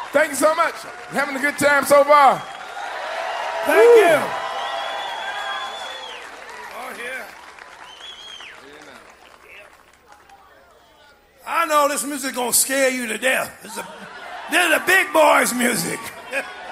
Thank you so much. Having a good time so far. Thank you. Oh, yeah. I know this music gonna scare you to death. This is the big boys' music.